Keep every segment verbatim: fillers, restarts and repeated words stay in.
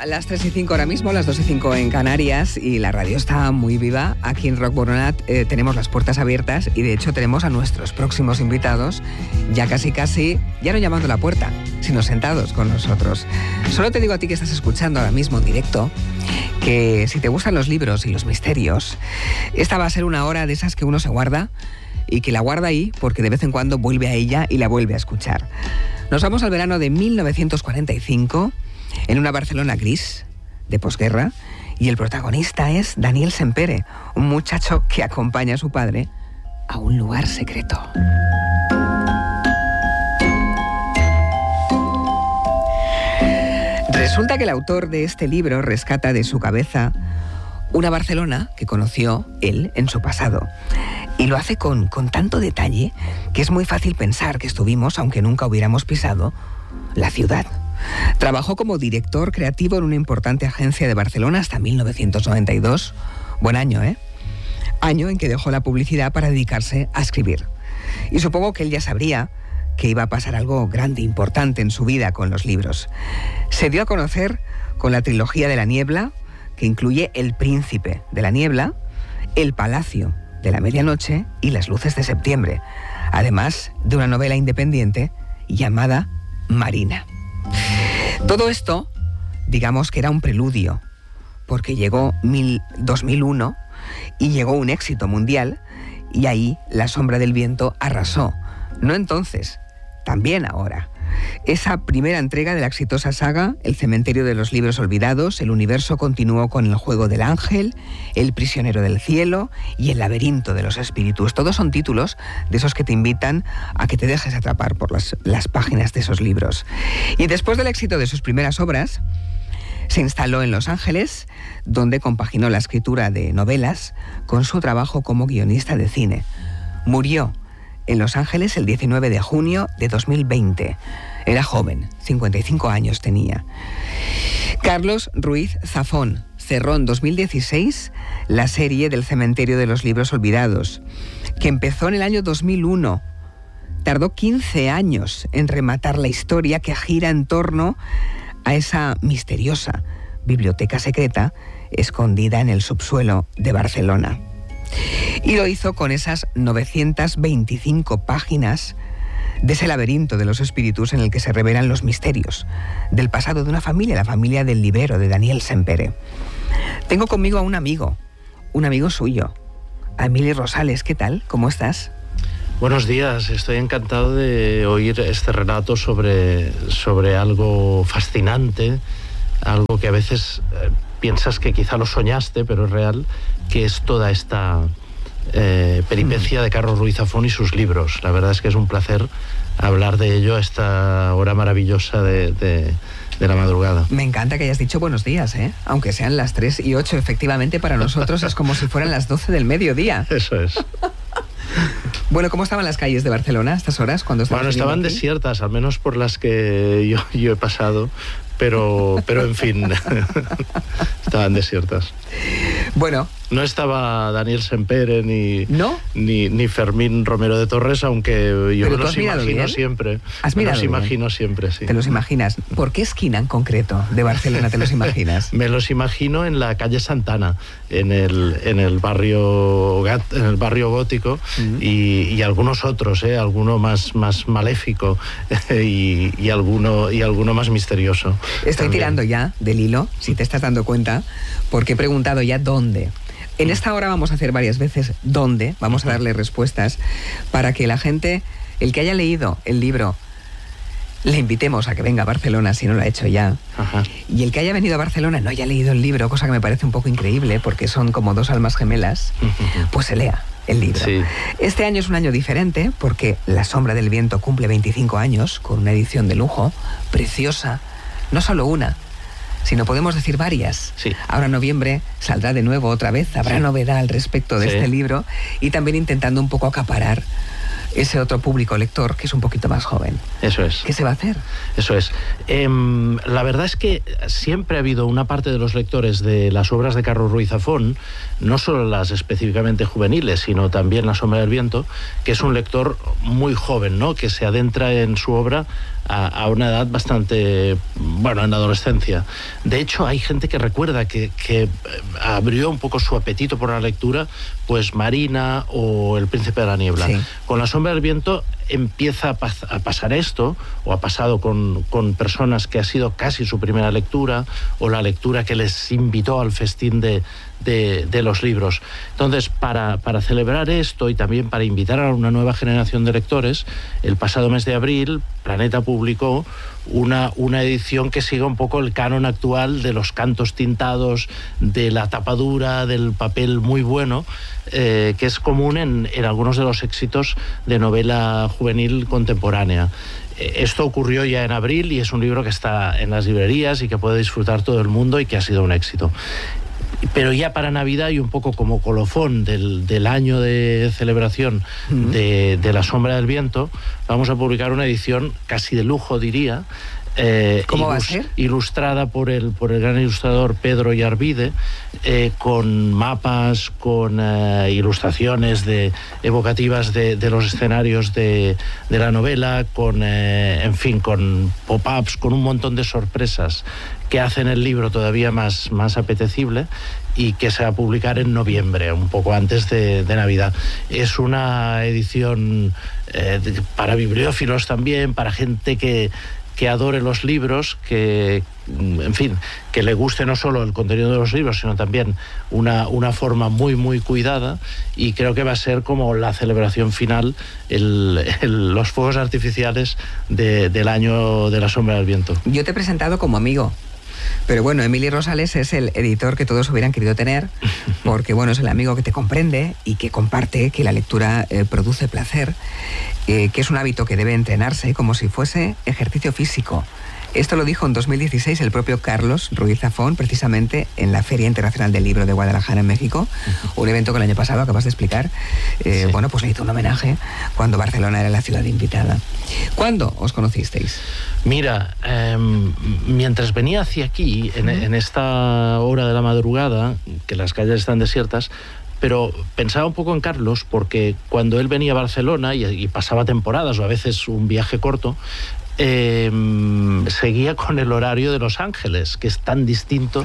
las tres y cinco ahora mismo, las dos y cinco en Canarias, y la radio está muy viva. Aquí en Rock Boronat eh, tenemos las puertas abiertas y de hecho tenemos a nuestros próximos invitados ya casi casi, ya no llamando a la puerta, sino sentados con nosotros. Solo te digo a ti que estás escuchando ahora mismo en directo que si te gustan los libros y los misterios, esta va a ser una hora de esas que uno se guarda y que la guarda ahí porque de vez en cuando vuelve a ella y la vuelve a escuchar. Nos vamos al verano de mil novecientos cuarenta y cinco, en una Barcelona gris, de posguerra, y el protagonista es Daniel Sempere, un muchacho que acompaña a su padre a un lugar secreto. Resulta que el autor de este libro rescata de su cabeza una Barcelona que conoció él en su pasado. Y lo hace con, con tanto detalle que es muy fácil pensar que estuvimos, aunque nunca hubiéramos pisado, la ciudad. Trabajó como director creativo en una importante agencia de Barcelona hasta mil novecientos noventa y dos. Buen año, ¿eh? Año en que dejó la publicidad para dedicarse a escribir. Y supongo que él ya sabría que iba a pasar algo grande, importante en su vida con los libros. Se dio a conocer con la trilogía de la niebla, que incluye El príncipe de la niebla, El palacio de la medianoche y Las luces de septiembre, además de una novela independiente llamada Marina. Todo esto, digamos que era un preludio, porque llegó mil, dos mil uno y llegó un éxito mundial, y ahí La sombra del viento arrasó. No entonces, también ahora. Esa primera entrega de la exitosa saga, El cementerio de los libros olvidados, el universo continuó con El juego del ángel, El prisionero del cielo y El laberinto de los espíritus. Todos son títulos de esos que te invitan a que te dejes atrapar por las, las páginas de esos libros. Y después del éxito de sus primeras obras, se instaló en Los Ángeles, donde compaginó la escritura de novelas con su trabajo como guionista de cine. Murió en Los Ángeles el diecinueve de junio de dos mil veinte. Era joven, cincuenta y cinco años tenía. Carlos Ruiz Zafón cerró en dos mil dieciséis la serie del Cementerio de los Libros Olvidados, que empezó en el año dos mil uno. Tardó quince años en rematar la historia que gira en torno a esa misteriosa biblioteca secreta escondida en el subsuelo de Barcelona. Y lo hizo con esas novecientas veinticinco páginas de ese laberinto de los espíritus en el que se revelan los misterios del pasado de una familia, la familia del libero, de Daniel Sempere. Tengo conmigo a un amigo, un amigo suyo, a Emili Rosales. ¿Qué tal? ¿Cómo estás? Buenos días, estoy encantado de oír este relato sobre, sobre algo fascinante, algo que a veces eh, piensas que quizá lo soñaste, pero es real, que es toda esta eh, peripecia de Carlos Ruiz Zafón y sus libros. La verdad es que es un placer hablar de ello a esta hora maravillosa de, de, de la madrugada. Me encanta que hayas dicho buenos días, ¿eh? Aunque sean las tres y ocho, efectivamente para nosotros es como si fueran las doce del mediodía. Eso es. Bueno, ¿cómo estaban las calles de Barcelona a estas horas? Cuando bueno, estaban aquí? desiertas, al menos por las que yo, yo he pasado, pero, pero en fin, estaban desiertas. Bueno. No estaba Daniel Sempere ni, ¿No? ni, ni Fermín Romero de Torres, aunque yo me los imagino bien? siempre. ¿Has mirado me los bien? imagino siempre, sí. ¿Te los imaginas? ¿Por qué esquina en concreto de Barcelona te los imaginas? Me los imagino en la calle Santana, en el, en el, barrio, en el barrio gótico, uh-huh. y, y algunos otros, ¿eh? Alguno más, más maléfico y, y, alguno, y alguno más misterioso. Estoy también. tirando ya del hilo, si te estás dando cuenta, porque he preguntado ya dónde. En esta hora vamos a hacer varias veces dónde, vamos a darle respuestas para que la gente, el que haya leído el libro, le invitemos a que venga a Barcelona si no lo ha hecho ya. Ajá. Y el que haya venido a Barcelona y no haya leído el libro, cosa que me parece un poco increíble porque son como dos almas gemelas, uh-huh. pues se lea el libro. Sí. Este año es un año diferente porque La sombra del viento cumple veinticinco años con una edición de lujo, preciosa, no solo una, sino podemos decir varias. Sí. Ahora en noviembre saldrá de nuevo otra vez, habrá sí. novedad al respecto de sí. este libro, y también intentando un poco acaparar ese otro público lector que es un poquito más joven. Eso es. ¿Qué se va a hacer? Eso es. Eh, la verdad es que siempre ha habido una parte de los lectores de las obras de Carlos Ruiz Zafón, no solo las específicamente juveniles, sino también La sombra del viento, que es un lector muy joven, ¿no? Que se adentra en su obra a, a una edad bastante, bueno, en la adolescencia. De hecho, hay gente que recuerda que, que abrió un poco su apetito por la lectura, pues Marina o El Príncipe de la Niebla. Sí. Con La sombra del viento empieza a, pas a pasar esto, o ha pasado con, con personas que ha sido casi su primera lectura, o la lectura que les invitó al festín de, de, de los libros. Entonces, para, para celebrar esto y también para invitar a una nueva generación de lectores, el pasado mes de abril, Planeta publicó una, una edición que sigue un poco el canon actual de los cantos tintados, de la tapadura, del papel muy bueno, eh, que es común en, en algunos de los éxitos de novela juvenil contemporánea. Esto ocurrió ya en abril y es un libro que está en las librerías y que puede disfrutar todo el mundo y que ha sido un éxito. Pero ya para Navidad, y un poco como colofón del, del año de celebración uh-huh. de, de La sombra del viento, vamos a publicar una edición casi de lujo, diría. Eh, ¿Cómo va a ser? Ilustrada por el, por el gran ilustrador Pedro Yarvide, eh, con mapas, con eh, ilustraciones de, evocativas de, de los escenarios de, de la novela, con, eh, en fin, con pop-ups, con un montón de sorpresas que hacen el libro todavía más, más apetecible, y que se va a publicar en noviembre, un poco antes de, de Navidad. Es una edición eh, de, para bibliófilos también, para gente que que adore los libros, que, en fin, que le guste no solo el contenido de los libros, sino también una, una forma muy, muy cuidada, y creo que va a ser como la celebración final, el, el, los fuegos artificiales de, del año de La sombra del viento. Yo te he presentado como amigo. Pero bueno, Emili Rosales es el editor que todos hubieran querido tener, porque bueno, es el amigo que te comprende y que comparte que la lectura eh, produce placer, eh, que es un hábito que debe entrenarse como si fuese ejercicio físico. Esto lo dijo en dos mil dieciséis el propio Carlos Ruiz Zafón, precisamente en la Feria Internacional del Libro de Guadalajara, en México, un evento que el año pasado acabas de explicar. Eh, sí. Bueno, pues le hizo un homenaje cuando Barcelona era la ciudad invitada. ¿Cuándo os conocisteis? Mira, eh, mientras venía hacia aquí, en, en esta hora de la madrugada, que las calles están desiertas, pero pensaba un poco en Carlos, porque cuando él venía a Barcelona y, y pasaba temporadas o a veces un viaje corto, Eh, seguía con el horario de Los Ángeles, que es tan distinto.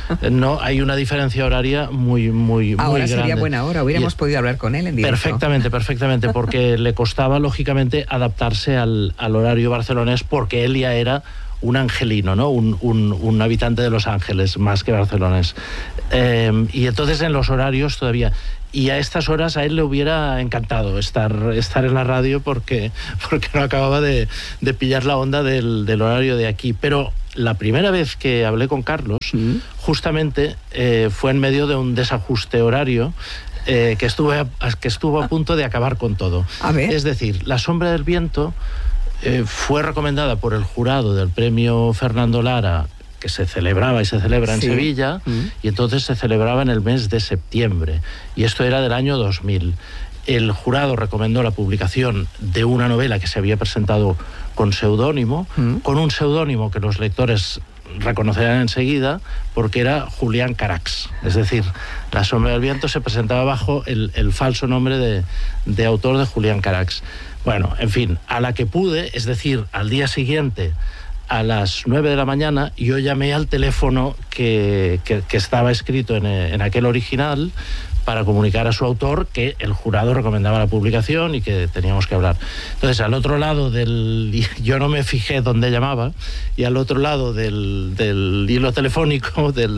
No hay una diferencia horaria muy muy ahora muy grande. Sería buena hora, hubiéramos y, podido hablar con él en directo. Perfectamente, perfectamente, porque le costaba lógicamente adaptarse al, al horario barcelonés, porque él ya era un angelino, ¿no? Un, un, un habitante de Los Ángeles, más que barcelonés. Eh, y entonces en los horarios todavía... Y a estas horas a él le hubiera encantado estar, estar en la radio, porque, porque no acababa de, de pillar la onda del, del horario de aquí. Pero la primera vez que hablé con Carlos, ¿Mm? justamente eh, fue en medio de un desajuste horario eh, que, estuve a, que estuvo a punto de acabar con todo. A ver. Es decir, La sombra del viento eh, fue recomendada por el jurado del premio Fernando Lara, que se celebraba y se celebra en sí. Sevilla, mm. y entonces se celebraba en el mes de septiembre, y esto era del año dos mil. El jurado recomendó la publicación de una novela que se había presentado con seudónimo, mm. con un seudónimo que los lectores reconocerán enseguida, porque era Julián Carax. Es decir, La sombra del viento se presentaba bajo el, el falso nombre de, de autor de Julián Carax. Bueno, en fin, a la que pude, es decir, al día siguiente, a las nueve de la mañana, yo llamé al teléfono que, que, que estaba escrito en, en aquel original, para comunicar a su autor que el jurado recomendaba la publicación y que teníamos que hablar. Entonces, al otro lado del... Yo no me fijé dónde llamaba, y al otro lado del, del hilo telefónico, del,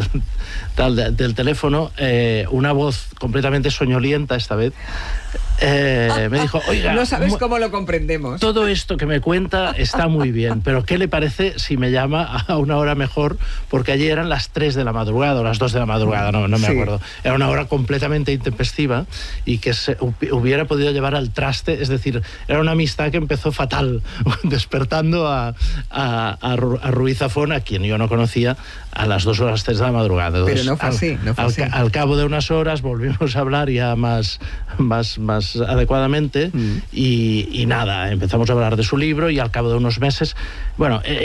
del, del teléfono, eh, una voz completamente soñolienta esta vez, eh, me dijo, oiga... No sabes cómo lo comprendemos. Todo esto que me cuenta está muy bien, pero ¿qué le parece si me llama a una hora mejor? Porque allí eran las tres de la madrugada o las dos de la madrugada, no, no me sí. acuerdo. Era una hora completamente intempestiva y que se hubiera podido llevar al traste. Es decir, era una amistad que empezó fatal, despertando a, a, a Ruiz Zafón, a quien yo no conocía, a las dos horas tres de la madrugada. Entonces, pero no fue al, así, no fue al, así. Al cabo de unas horas volvimos a hablar ya más, más, más adecuadamente mm. y, y nada, empezamos a hablar de su libro, y al cabo de unos meses, bueno,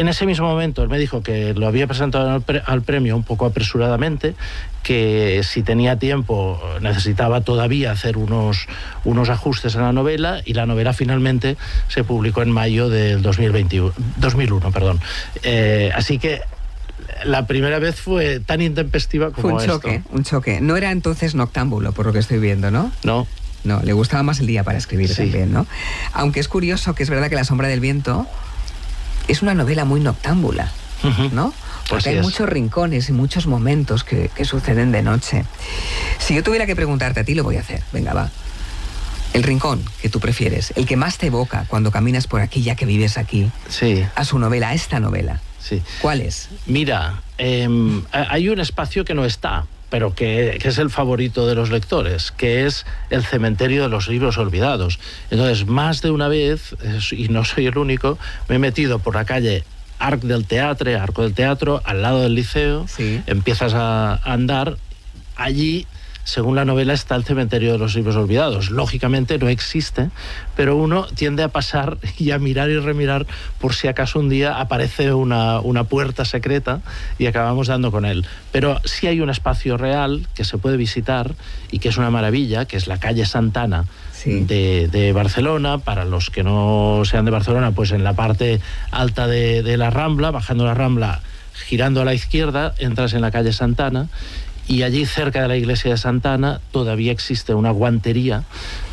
en ese mismo momento él me dijo que lo había presentado al, pre, al premio un poco apresuradamente, que si tenía tiempo necesitaba todavía hacer unos, unos ajustes en la novela, y la novela finalmente se publicó en mayo del dos mil veintiuno, dos mil uno. Perdón. Eh, así que la primera vez fue tan intempestiva como fue un choque, esto. un choque. No era entonces noctámbulo, por lo que estoy viendo, ¿no? No. No, le gustaba más el día para escribir sí. también, ¿no? Aunque es curioso que es verdad que La sombra del viento es una novela muy noctámbula, uh-huh. ¿no? Porque hay es. muchos rincones y muchos momentos que, que suceden de noche. Si yo tuviera que preguntarte a ti, lo voy a hacer. Venga, va. El rincón que tú prefieres, el que más te evoca cuando caminas por aquí, ya que vives aquí, sí. a su novela, a esta novela. Sí. ¿Cuál es? Mira, eh, hay un espacio que no está, pero que, que es el favorito de los lectores, que es el cementerio de los libros olvidados. Entonces, más de una vez, y no soy el único, me he metido por la calle Arc del Teatre, Arco del Teatro, al lado del Liceo, sí. empiezas a andar, allí, según la novela, está el cementerio de los libros olvidados. Lógicamente no existe, pero uno tiende a pasar y a mirar y remirar por si acaso un día aparece una, una puerta secreta y acabamos dando con él. Pero sí hay un espacio real que se puede visitar y que es una maravilla, que es la calle Santana, sí. de, de Barcelona. Para los que no sean de Barcelona, pues en la parte alta de, de la Rambla, bajando la Rambla, girando a la izquierda, entras en la calle Santana. Y allí, cerca de la iglesia de Santana, todavía existe una guantería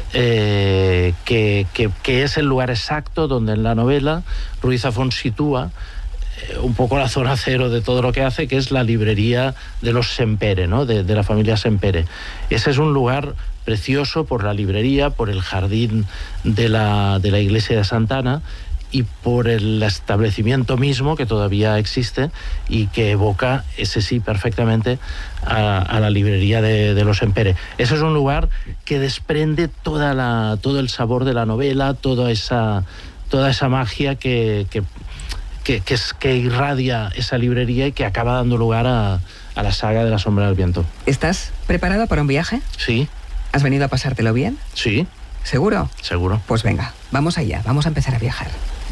eh, que, que, que es el lugar exacto donde en la novela Ruiz Zafón sitúa eh, un poco la zona cero de todo lo que hace, que es la librería de los Sempere, ¿no? de, de la familia Sempere. Ese es un lugar precioso por la librería, por el jardín de la, de la iglesia de Santana, y por el establecimiento mismo, que todavía existe y que evoca, ese sí, perfectamente a, a la librería de, de los Sempere. Ese es un lugar que desprende toda la, todo el sabor de la novela, toda esa, toda esa magia que, que, que, que, es, que irradia esa librería y que acaba dando lugar a, a la saga de La sombra del viento. ¿Estás preparado para un viaje? Sí. ¿Has venido a pasártelo bien? Sí. ¿Seguro? Seguro. Pues venga, vamos allá, vamos a empezar a viajar.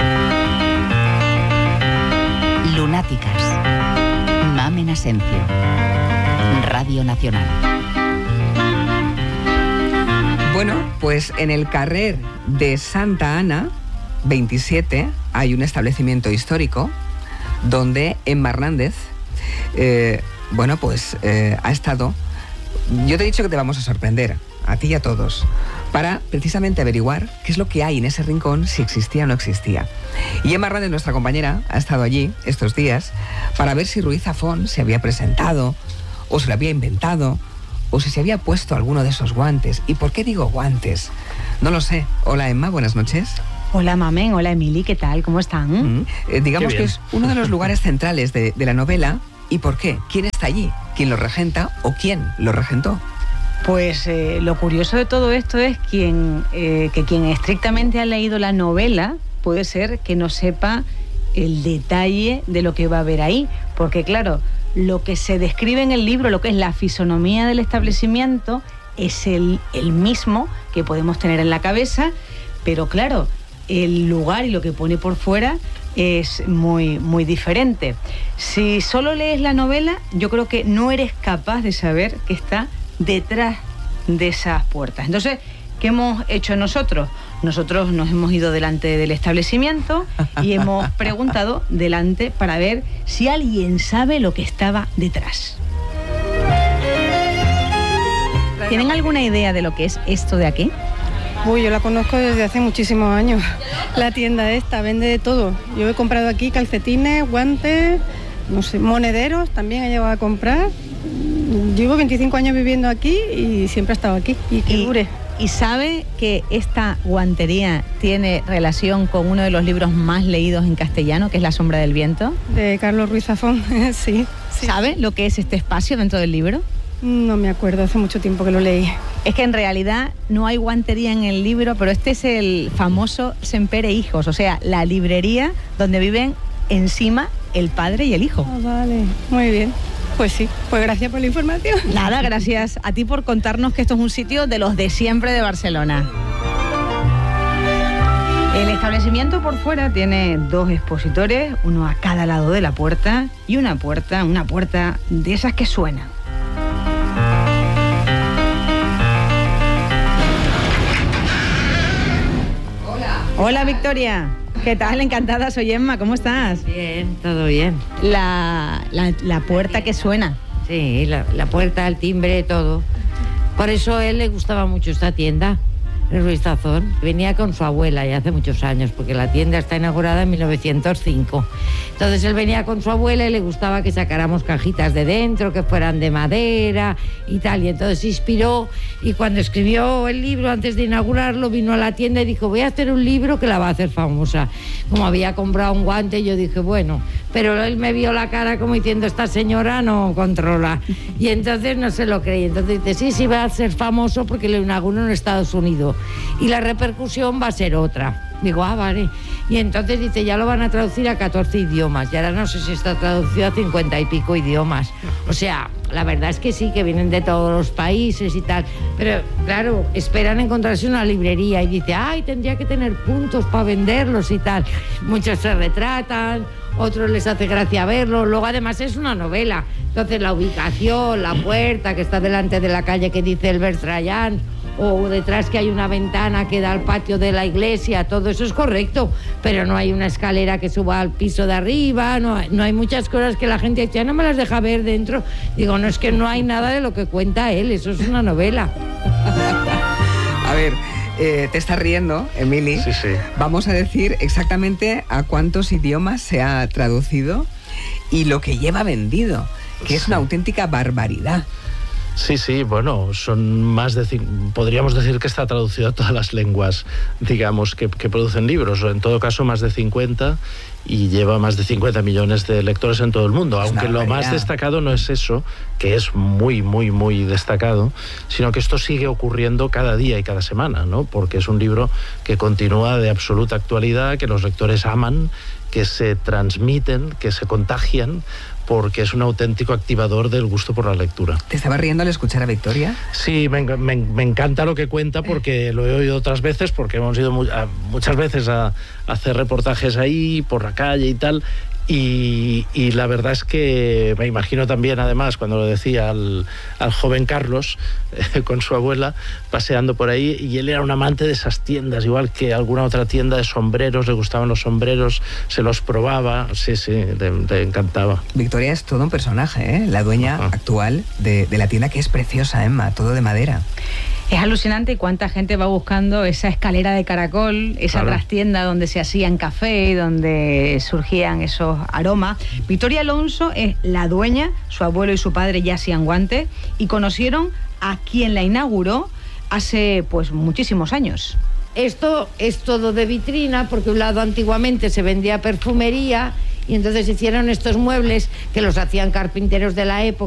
Lunáticas. Mamen Asencio. Radio Nacional. Bueno, pues en el carrer de Santa Ana, veintisiete, hay un establecimiento histórico donde Emma Hernández, eh, bueno, pues eh, ha estado... Yo te he dicho que te vamos a sorprender, a ti y a todos, para precisamente averiguar qué es lo que hay en ese rincón, si existía o no existía. Y Emma Hernández, nuestra compañera, ha estado allí estos días para ver si Ruiz Zafón se había presentado, o se lo había inventado, o si se había puesto alguno de esos guantes. ¿Y por qué digo guantes? No lo sé. Hola, Emma, buenas noches. Hola, Mamen. Hola, Emily. ¿Qué tal? ¿Cómo están? Mm, eh, digamos que es uno de los lugares centrales de, de la novela. ¿Y por qué? ¿Quién está allí? ¿Quién lo regenta o quién lo regentó? Pues eh, lo curioso de todo esto es quien, eh, que quien estrictamente ha leído la novela puede ser que no sepa el detalle de lo que va a haber ahí. Porque claro, lo que se describe en el libro, lo que es la fisonomía del establecimiento, es el, el mismo que podemos tener en la cabeza, pero claro, el lugar y lo que pone por fuera es muy, muy diferente. Si solo lees la novela, yo creo que no eres capaz de saber qué está detrás de esas puertas. Entonces, ¿qué hemos hecho nosotros? Nosotros nos hemos ido delante del establecimiento y hemos preguntado delante para ver si alguien sabe lo que estaba detrás. ¿Tienen alguna idea de lo que es esto de aquí? Uy, yo la conozco desde hace muchísimos años. La tienda esta vende de todo. Yo he comprado aquí calcetines, guantes, no sé, monederos, también he llevado a comprar. Llevo veinticinco años viviendo aquí y siempre he estado aquí. Y que dure. ¿Y sabe que esta guantería tiene relación con uno de los libros más leídos en castellano, que es La sombra del viento? De Carlos Ruiz Zafón, sí, sí. ¿Sabe lo que es este espacio dentro del libro? No me acuerdo, hace mucho tiempo que lo leí. Es que en realidad no hay guantería en el libro, pero este es el famoso Sempere Hijos, o sea, la librería donde viven encima el padre y el hijo. Ah, vale, muy bien. Pues sí, pues gracias por la información. Nada, gracias a ti por contarnos que esto es un sitio de los de siempre de Barcelona. El establecimiento por fuera tiene dos expositores, uno a cada lado de la puerta, y una puerta, una puerta de esas que suenan. Hola. Hola, Victoria. ¿Qué tal? Encantada, soy Emma. ¿Cómo estás? Bien, todo bien. La, la, la puerta que suena. Sí, la, la puerta, el timbre, todo. Por eso a él le gustaba mucho esta tienda, el Ruiz Tazón. Venía con su abuela ya hace muchos años, porque la tienda está inaugurada en mil novecientos cinco. Entonces él venía con su abuela y le gustaba que sacáramos cajitas de dentro, que fueran de madera y tal. Y entonces se inspiró, y cuando escribió el libro, antes de inaugurarlo, vino a la tienda y dijo: voy a hacer un libro que la va a hacer famosa. Como había comprado un guante, yo dije, bueno, pero él me vio la cara como diciendo, esta señora no controla. Y entonces no se lo creí. Entonces dice, sí, sí va a ser famoso porque lo inauguró en Estados Unidos. Y la repercusión va a ser otra. Digo, ah, vale. Y entonces dice, ya lo van a traducir a catorce idiomas. Y ahora no sé si está traducido a cincuenta y pico idiomas. O sea, la verdad es que sí, que vienen de todos los países y tal. Pero, claro, esperan encontrarse una librería y dice, ay, tendría que tener puntos para venderlos y tal. Muchos se retratan, otros les hace gracia verlo. Luego, además, es una novela. Entonces, la ubicación, la puerta que está delante de la calle que dice el Bertrayán, o detrás que hay una ventana que da al patio de la iglesia, todo eso es correcto, pero no hay una escalera que suba al piso de arriba, no hay, no hay muchas cosas que la gente dice, no me las deja ver dentro. Digo, no, es que no hay nada de lo que cuenta él, eso es una novela. A ver, eh, te estás riendo, Emili. Sí, sí. Vamos a decir exactamente a cuántos idiomas se ha traducido y lo que lleva vendido, que es una auténtica barbaridad. Sí, sí, bueno, son más de... Podríamos decir que está traducido a todas las lenguas, digamos, que, que producen libros, o en todo caso más de cincuenta, y lleva más de cincuenta millones de lectores en todo el mundo, es aunque lo más destacado no es eso, que es muy, muy, muy destacado, sino que esto sigue ocurriendo cada día y cada semana, ¿no? Porque es un libro que continúa de absoluta actualidad, que los lectores aman, que se transmiten, que se contagian, porque es un auténtico activador del gusto por la lectura. ¿Te estaba riendo al escuchar a Victoria? Sí, me, me, me encanta lo que cuenta, porque lo he oído otras veces, porque hemos ido mu a, muchas veces a, a hacer reportajes ahí, por la calle y tal, y, y la verdad es que me imagino también, además, cuando lo decía al, al joven Carlos, eh, con su abuela, paseando por ahí, y él era un amante de esas tiendas, igual que alguna otra tienda de sombreros, le gustaban los sombreros, se los probaba, sí, sí, le, le encantaba. Victoria es todo un personaje, ¿eh? La dueña Ajá. actual de, de la tienda, que es preciosa, Emma, todo de madera. Es alucinante cuánta gente va buscando esa escalera de caracol, esa claro. trastienda donde se hacían café, donde surgían esos aromas. Victoria Alonso es la dueña, su abuelo y su padre ya hacían guantes y conocieron a quien la inauguró hace pues muchísimos años. Esto es todo de vitrina, porque un lado antiguamente se vendía perfumería y entonces hicieron estos muebles que los hacían carpinteros de la época.